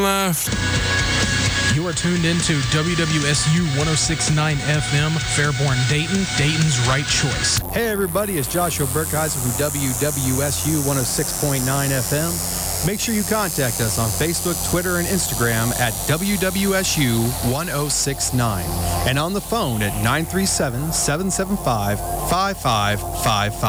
left. You are tuned into WWSU 106.9 FM, Fairborn, Dayton, Dayton's right choice. Hey everybody, it's Joshua Burkheiser from WWSU 106.9 FM. Make sure you contact us on Facebook, Twitter, and Instagram at WWSU 1069 and on the phone at 937-775-5555.